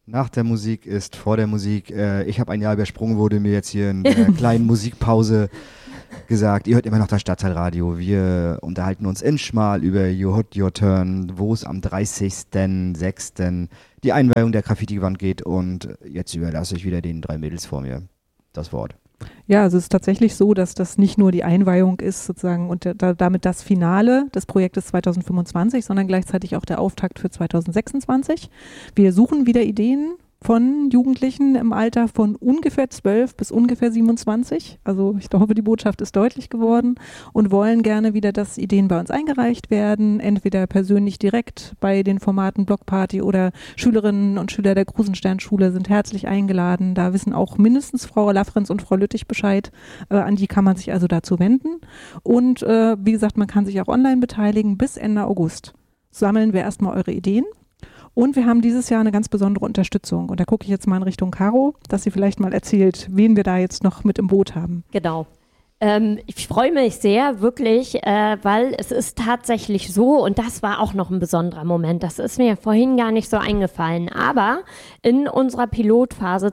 Nach der Musik ist vor der Musik. Ich habe ein Jahr übersprungen, wurde mir jetzt hier in der kleinen Musikpause gesagt. Ihr hört immer noch das Stadtteilradio. Wir unterhalten uns in Schmal über Your Hood, Your Turn, wo es am 30.06. die Einweihung der Graffiti-Wand geht. Und jetzt überlasse ich wieder den 3 Mädels vor mir das Wort. Ja, also es ist tatsächlich so, dass das nicht nur die Einweihung ist sozusagen und damit das Finale des Projektes 2025, sondern gleichzeitig auch der Auftakt für 2026. Wir suchen wieder Ideen von Jugendlichen im Alter von ungefähr 12 bis ungefähr 27. Also ich hoffe, die Botschaft ist deutlich geworden und wollen gerne wieder, dass Ideen bei uns eingereicht werden, entweder persönlich direkt bei den Formaten Blockparty oder Schülerinnen und Schüler der Krusenstern-Schule sind herzlich eingeladen. Da wissen auch mindestens Frau Lafrenz und Frau Lüttich Bescheid. An die kann man sich also dazu wenden. Und wie gesagt, man kann sich auch online beteiligen. Bis Ende August sammeln wir erstmal eure Ideen. Und wir haben dieses Jahr eine ganz besondere Unterstützung. Und da gucke ich jetzt mal in Richtung Caro, dass sie vielleicht mal erzählt, wen wir da jetzt noch mit im Boot haben. Genau. Ich freue mich sehr, wirklich, weil es ist tatsächlich so, und das war auch noch ein besonderer Moment, das ist mir vorhin gar nicht so eingefallen, aber in unserer Pilotphase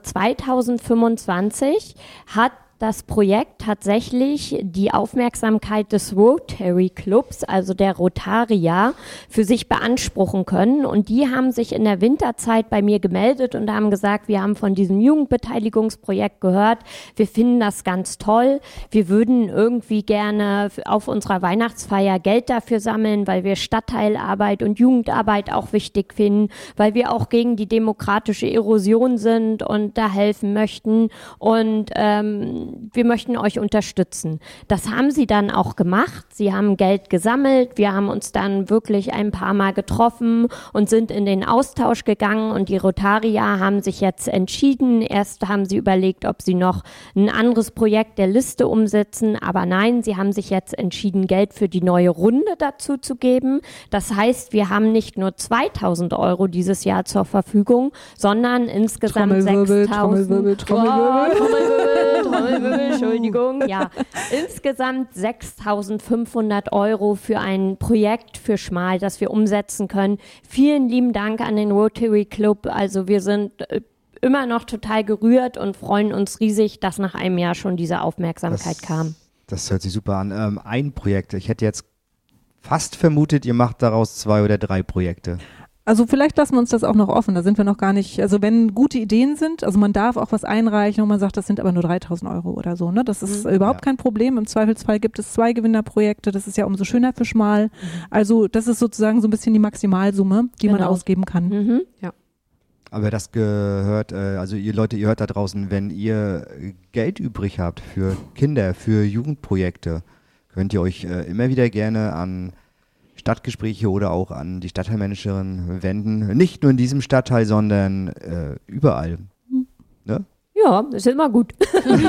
2025 hat das Projekt tatsächlich die Aufmerksamkeit des Rotary Clubs, also der Rotarier, für sich beanspruchen können. Und die haben sich in der Winterzeit bei mir gemeldet und haben gesagt, wir haben von diesem Jugendbeteiligungsprojekt gehört, wir finden das ganz toll, wir würden irgendwie gerne auf unserer Weihnachtsfeier Geld dafür sammeln, weil wir Stadtteilarbeit und Jugendarbeit auch wichtig finden, weil wir auch gegen die demokratische Erosion sind und da helfen möchten und wir möchten euch unterstützen. Das haben sie dann auch gemacht. Sie haben Geld gesammelt. Wir haben uns dann wirklich ein paar Mal getroffen und sind in den Austausch gegangen und die Rotarier haben sich jetzt entschieden. Erst haben sie überlegt, ob sie noch ein anderes Projekt der Liste umsetzen, aber nein, sie haben sich jetzt entschieden, Geld für die neue Runde dazu zu geben. Das heißt, wir haben nicht nur 2.000 € dieses Jahr zur Verfügung, sondern insgesamt 6.000. Trommelwirbel. Entschuldigung, ja. Insgesamt 6.500 € für ein Projekt für Schmal, das wir umsetzen können. Vielen lieben Dank an den Rotary Club. Also wir sind immer noch total gerührt und freuen uns riesig, dass nach einem Jahr schon diese Aufmerksamkeit kam. Das hört sich super an. Ein Projekt. Ich hätte jetzt fast vermutet, ihr macht daraus 2 oder 3 Projekte. Also vielleicht lassen wir uns das auch noch offen, da sind wir noch gar nicht, also wenn gute Ideen sind, also man darf auch was einreichen und man sagt, das sind aber nur 3.000 € oder so, ne? Das ist überhaupt kein Problem, im Zweifelsfall gibt es 2 Gewinnerprojekte, das ist ja umso schöner für Schmal, also das ist sozusagen so ein bisschen die Maximalsumme, die man ausgeben kann. Ja. Aber das gehört, also ihr Leute, ihr hört da draußen, wenn ihr Geld übrig habt für Kinder, für Jugendprojekte, könnt ihr euch immer wieder gerne an Stadtgespräche oder auch an die Stadtteilmanagerin wenden. Nicht nur in diesem Stadtteil, sondern überall. Ne? Ja, das ist immer gut.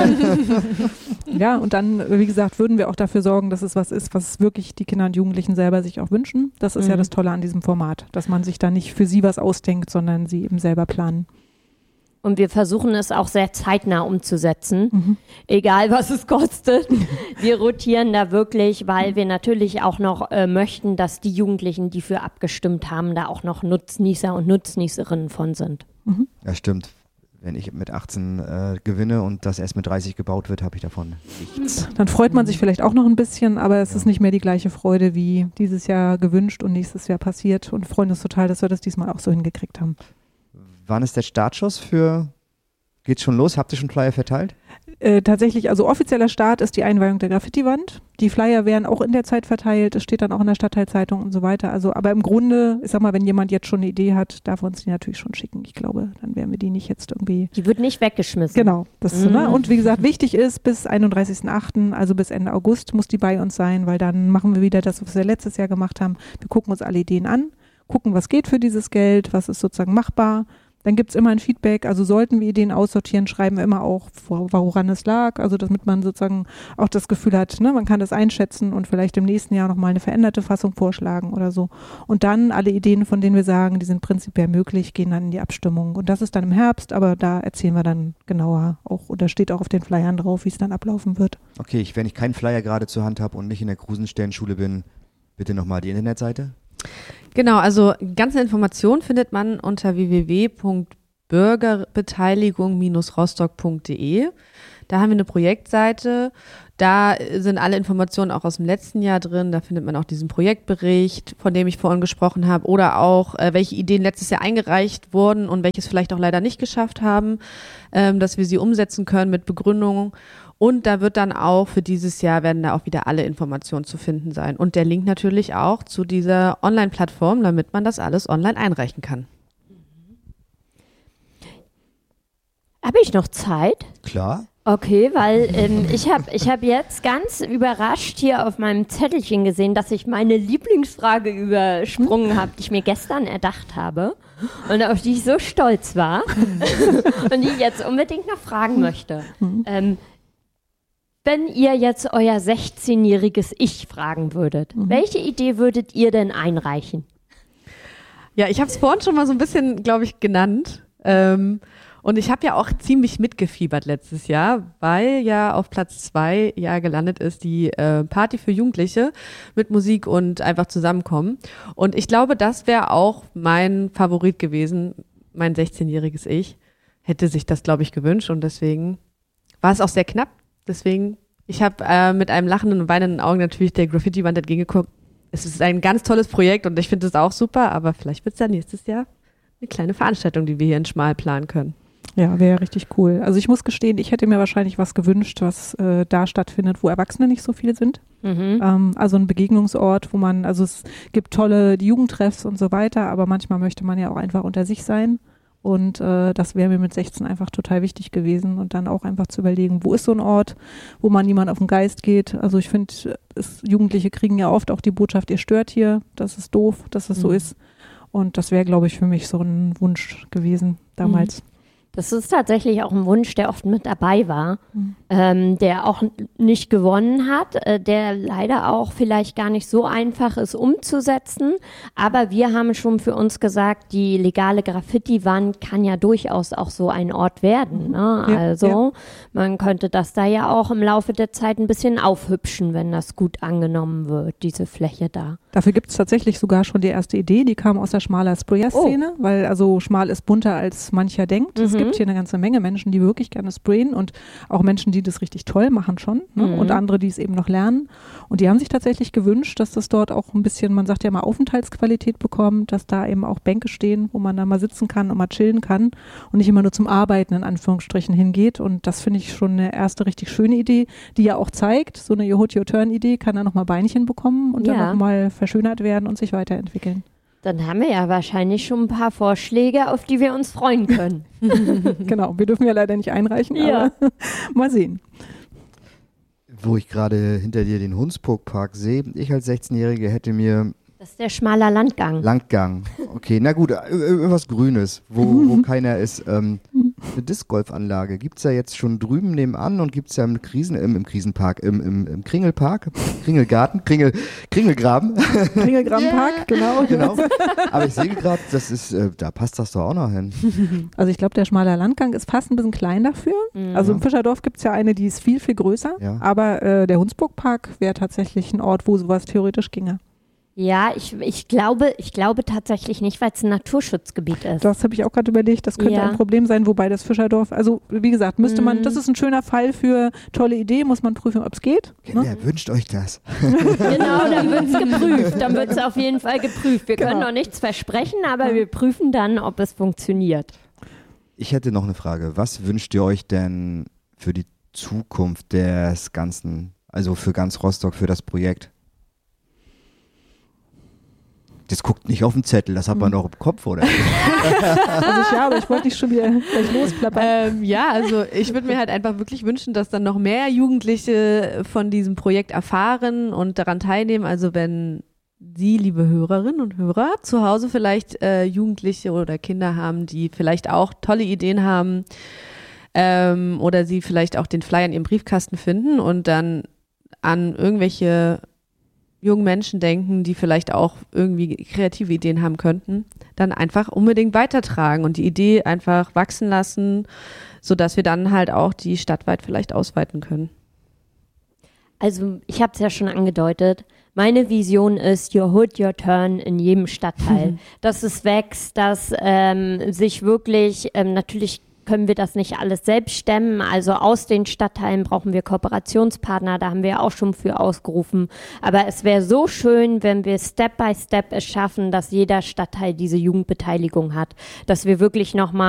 Ja, und dann, wie gesagt, würden wir auch dafür sorgen, dass es was ist, was wirklich die Kinder und Jugendlichen selber sich auch wünschen. Das ist ja das Tolle an diesem Format, dass man sich da nicht für sie was ausdenkt, sondern sie eben selber planen. Und wir versuchen es auch sehr zeitnah umzusetzen, egal was es kostet. Wir rotieren da wirklich, weil wir natürlich auch noch möchten, dass die Jugendlichen, die für abgestimmt haben, da auch noch Nutznießer und Nutznießerinnen von sind. Ja, stimmt. Wenn ich mit 18 gewinne und das erst mit 30 gebaut wird, habe ich davon nichts. Dann freut man sich vielleicht auch noch ein bisschen, aber es ist nicht mehr die gleiche Freude wie dieses Jahr gewünscht und nächstes Jahr passiert und freuen uns total, dass wir das diesmal auch so hingekriegt haben. Wann ist der Startschuss für, geht's schon los? Habt ihr schon Flyer verteilt? Tatsächlich, also offizieller Start ist die Einweihung der Graffiti-Wand. Die Flyer werden auch in der Zeit verteilt, es steht dann auch in der Stadtteilzeitung und so weiter. Also, aber im Grunde, ich sag mal, wenn jemand jetzt schon eine Idee hat, darf er uns die natürlich schon schicken. Ich glaube, dann werden wir die nicht jetzt irgendwie... Die wird nicht weggeschmissen. Genau. Das, ne? Und wie gesagt, wichtig ist, bis 31.08., also bis Ende August muss die bei uns sein, weil dann machen wir wieder das, was wir letztes Jahr gemacht haben. Wir gucken uns alle Ideen an, gucken, was geht für dieses Geld, was ist sozusagen machbar. Dann gibt es immer ein Feedback, also sollten wir Ideen aussortieren, schreiben wir immer auch, woran es lag, also damit man sozusagen auch das Gefühl hat, ne, man kann das einschätzen und vielleicht im nächsten Jahr nochmal eine veränderte Fassung vorschlagen oder so. Und dann alle Ideen, von denen wir sagen, die sind prinzipiell möglich, gehen dann in die Abstimmung. Und das ist dann im Herbst, aber da erzählen wir dann genauer auch, oder steht auch auf den Flyern drauf, wie es dann ablaufen wird. Okay, wenn ich keinen Flyer gerade zur Hand habe und nicht in der Krusensternschule bin, bitte nochmal die Internetseite. Genau, also ganze Informationen findet man unter www.bjw.de bürgerbeteiligung-rostock.de. Da haben wir eine Projektseite. Da sind alle Informationen auch aus dem letzten Jahr drin. Da findet man auch diesen Projektbericht, von dem ich vorhin gesprochen habe, oder auch, welche Ideen letztes Jahr eingereicht wurden und welches vielleicht auch leider nicht geschafft haben, dass wir sie umsetzen können mit Begründungen. Und da wird dann auch für dieses Jahr werden da auch wieder alle Informationen zu finden sein. Und der Link natürlich auch zu dieser Online-Plattform, damit man das alles online einreichen kann. Habe ich noch Zeit? Klar. Okay, weil ich hab jetzt ganz überrascht hier auf meinem Zettelchen gesehen, dass ich meine Lieblingsfrage übersprungen habe, die ich mir gestern erdacht habe und auf die ich so stolz war und die ich jetzt unbedingt noch fragen möchte. Wenn ihr jetzt euer 16-jähriges Ich fragen würdet, welche Idee würdet ihr denn einreichen? Ja, ich habe es vorhin schon mal so ein bisschen, glaube ich, genannt. Und ich habe ja auch ziemlich mitgefiebert letztes Jahr, weil ja auf Platz 2 ja gelandet ist die Party für Jugendliche mit Musik und einfach zusammenkommen. Und ich glaube, das wäre auch mein Favorit gewesen. Mein 16-jähriges Ich hätte sich das, glaube ich, gewünscht. Und deswegen war es auch sehr knapp. Deswegen, ich habe mit einem lachenden und weinenden Augen natürlich der Graffiti-Wand entgegengeguckt. Es ist ein ganz tolles Projekt und ich finde es auch super, aber vielleicht wird es ja nächstes Jahr eine kleine Veranstaltung, die wir hier in Schmal planen können. Ja, wäre richtig cool. Also ich muss gestehen, ich hätte mir wahrscheinlich was gewünscht, was da stattfindet, wo Erwachsene nicht so viele sind. Also ein Begegnungsort, wo man, also es gibt tolle Jugendtreffs und so weiter, aber manchmal möchte man ja auch einfach unter sich sein. Und das wäre mir mit 16 einfach total wichtig gewesen und dann auch einfach zu überlegen, wo ist so ein Ort, wo man niemand auf den Geist geht. Also ich finde, Jugendliche kriegen ja oft auch die Botschaft, ihr stört hier, das ist doof, dass es so ist. Und das wäre, glaube ich, für mich so ein Wunsch gewesen damals. Das ist tatsächlich auch ein Wunsch, der oft mit dabei war, der auch nicht gewonnen hat, der leider auch vielleicht gar nicht so einfach ist umzusetzen. Aber wir haben schon für uns gesagt, die legale Graffiti-Wand kann ja durchaus auch so ein Ort werden. Ne? Ja, also man könnte das da ja auch im Laufe der Zeit ein bisschen aufhübschen, wenn das gut angenommen wird, diese Fläche da. Dafür gibt es tatsächlich sogar schon die erste Idee, die kam aus der Schmaler Sprayer-Szene, weil also Schmal ist bunter als mancher denkt. Es gibt hier eine ganze Menge Menschen, die wirklich gerne sprayen und auch Menschen, die das richtig toll machen schon, ne? Und andere, die es eben noch lernen. Und die haben sich tatsächlich gewünscht, dass das dort auch ein bisschen, man sagt ja mal, Aufenthaltsqualität bekommt, dass da eben auch Bänke stehen, wo man da mal sitzen kann und mal chillen kann und nicht immer nur zum Arbeiten in Anführungsstrichen hingeht. Und das finde ich schon eine erste richtig schöne Idee, die ja auch zeigt, so eine Your Hood, Your Turn Idee kann da nochmal Beinchen bekommen und dann nochmal verschönert werden und sich weiterentwickeln. Dann haben wir ja wahrscheinlich schon ein paar Vorschläge, auf die wir uns freuen können. Genau, wir dürfen ja leider nicht einreichen, aber mal sehen. Wo ich gerade hinter dir den Hunsburg-Park sehe, ich als 16-Jährige hätte mir... Das ist der Schmaler Landgang. Landgang, okay, na gut, irgendwas Grünes, wo keiner ist. Eine Disc-Golf-Anlage gibt es ja jetzt schon drüben nebenan und gibt es ja im Krisenpark, im Kringelpark, Kringelgarten, Kringelgraben. Kringelgrabenpark, genau. Aber ich sehe gerade, das ist, da passt das doch auch noch hin. Also ich glaube, der Schmaler Landgang ist fast ein bisschen klein dafür. Also im Fischerdorf gibt es ja eine, die ist viel, viel größer. Ja. Aber der Hunsburg-Park wäre tatsächlich ein Ort, wo sowas theoretisch ginge. Ja, ich glaube tatsächlich nicht, weil es ein Naturschutzgebiet ist. Das habe ich auch gerade überlegt, das könnte ein Problem sein, wobei das Fischerdorf, also wie gesagt, müsste man, das ist ein schöner Fall für tolle Idee, muss man prüfen, ob es geht. Ne? Wer wünscht euch das? Genau, dann wird es geprüft, dann wird es auf jeden Fall geprüft. Wir können noch nichts versprechen, aber wir prüfen dann, ob es funktioniert. Ich hätte noch eine Frage, was wünscht ihr euch denn für die Zukunft des Ganzen, also für ganz Rostock, für das Projekt? Das guckt nicht auf den Zettel, das hat man doch im Kopf, oder? Also aber ich wollte dich schon wieder gleich losplappern. Also ich würde mir halt einfach wirklich wünschen, dass dann noch mehr Jugendliche von diesem Projekt erfahren und daran teilnehmen. Also wenn Sie, liebe Hörerinnen und Hörer, zu Hause vielleicht Jugendliche oder Kinder haben, die vielleicht auch tolle Ideen haben oder Sie vielleicht auch den Flyer in Ihrem Briefkasten finden und dann an irgendwelche jungen Menschen denken, die vielleicht auch irgendwie kreative Ideen haben könnten, dann einfach unbedingt weitertragen und die Idee einfach wachsen lassen, sodass wir dann halt auch die stadtweit vielleicht ausweiten können. Also ich habe es ja schon angedeutet. Meine Vision ist Your Hood, Your Turn in jedem Stadtteil. Dass es wächst, dass sich wirklich, natürlich können wir das nicht alles selbst stemmen. Also aus den Stadtteilen brauchen wir Kooperationspartner, da haben wir auch schon für ausgerufen. Aber es wäre so schön, wenn wir Step by Step es schaffen, dass jeder Stadtteil diese Jugendbeteiligung hat. Dass wir wirklich nochmal